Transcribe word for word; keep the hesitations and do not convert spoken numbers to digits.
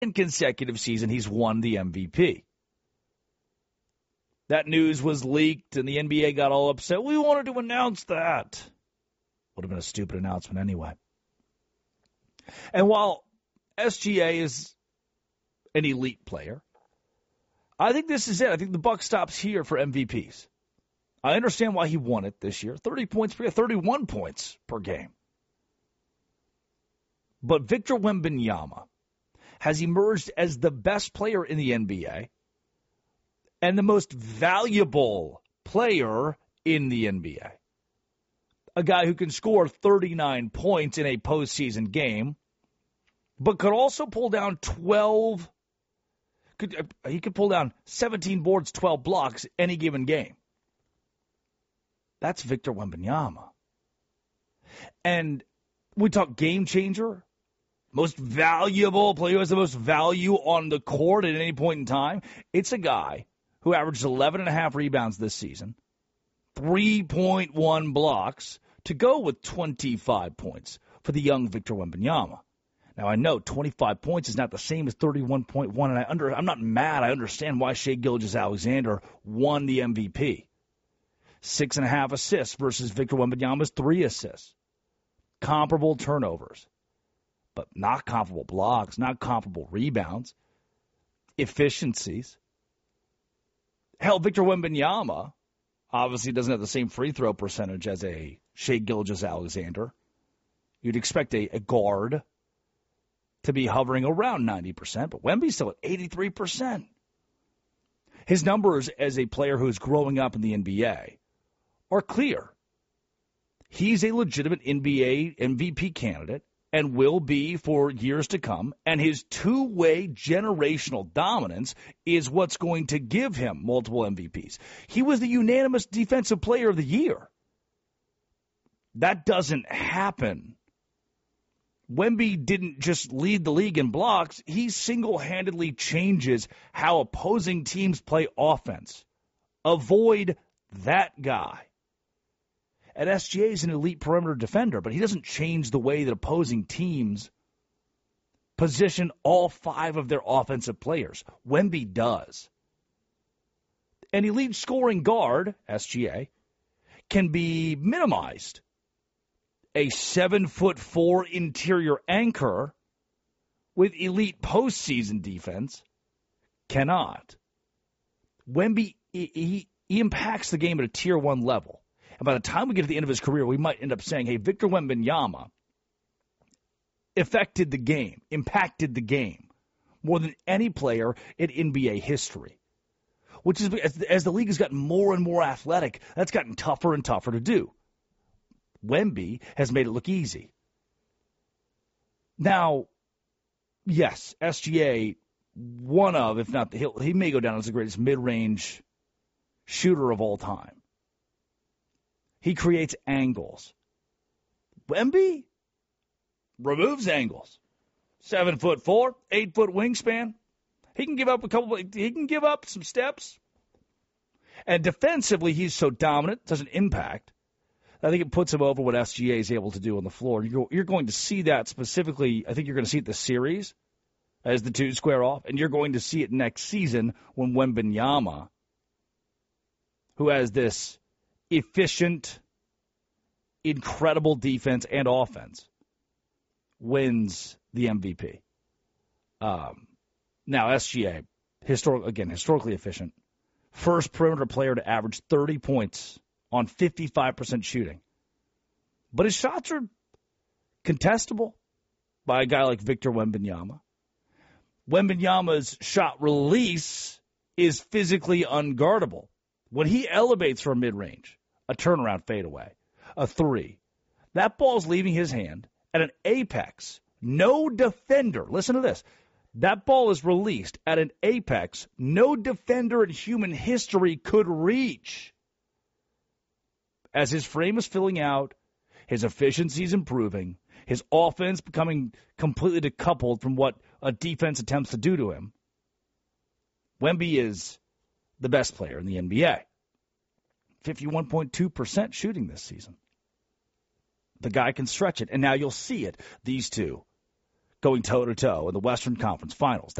consecutive season he's won the M V P. That news was leaked, and the N B A got all upset. We wanted to announce that. Would have been a stupid announcement anyway. And while S G A is an elite player, I think this is it. I think the buck stops here for M V Ps. I understand why he won it this year. thirty points per year, thirty-one points per game. But Victor Wembanyama has emerged as the best player in the N B A and the most valuable player in the N B A. A guy who can score thirty-nine points in a postseason game, but could also pull down twelve. Could, he could pull down seventeen boards, twelve blocks any given game. That's Victor Wembanyama. And we talk game changer, most valuable player who has the most value on the court at any point in time. It's a guy who averaged eleven and a half rebounds this season, three point one blocks, to go with twenty-five points for the young Victor Wembanyama. Now, I know twenty-five points is not the same as thirty-one point one, and I under, I'm not mad. I understand why Shai Gilgeous-Alexander won the M V P. Six and a half assists versus Victor Wembanyama's three assists. Comparable turnovers, but not comparable blocks, not comparable rebounds, efficiencies. Hell, Victor Wembanyama obviously doesn't have the same free throw percentage as a Shai Gilgeous-Alexander. You'd expect a, a guard to be hovering around ninety percent, but Wemby's still at eighty-three percent. His numbers as a player who is growing up in the N B A are clear. He's a legitimate N B A M V P candidate and will be for years to come, and his two-way generational dominance is what's going to give him multiple M V Ps. He was the unanimous defensive player of the year. That doesn't happen. Wemby didn't just lead the league in blocks. He single-handedly changes how opposing teams play offense. Avoid that guy. At S G A, he's an elite perimeter defender, but he doesn't change the way that opposing teams position all five of their offensive players. Wemby does. An elite scoring guard, S G A, can be minimized. A seven foot four interior anchor with elite postseason defense cannot. Wemby, he, he, he impacts the game at a tier one level. And by the time we get to the end of his career, we might end up saying, hey, Victor Wembanyama affected the game, impacted the game more than any player in N B A history. Which is, as, as the league has gotten more and more athletic, that's gotten tougher and tougher to do. Wemby has made it look easy. Now, yes, S G A, one of, if not, the, he may go down as the greatest mid-range shooter of all time. He creates angles. Wemby removes angles. Seven foot four, eight foot wingspan. He can give up a couple. He can give up some steps. And defensively, he's so dominant, doesn't impact. I think it puts him over what S G A is able to do on the floor. You're, you're going to see that specifically. I think you're going to see it this series as the two square off, and you're going to see it next season when Wembanyama, who has this efficient, incredible defense and offense, wins the M V P. Um, now, S G A, historic, again, historically efficient. First perimeter player to average thirty points on fifty-five percent shooting. But his shots are contestable by a guy like Victor Wembanyama. Wembanyama's shot release is physically unguardable. When he elevates from mid-range, a turnaround fadeaway, a three, that ball's leaving his hand at an apex. No defender, listen to this, that ball is released at an apex no defender in human history could reach. As his frame is filling out, his efficiency is improving, his offense becoming completely decoupled from what a defense attempts to do to him, Wemby is the best player in the N B A. fifty-one point two percent shooting this season. The guy can stretch it, and now you'll see it. These two going toe-to-toe in the Western Conference Finals.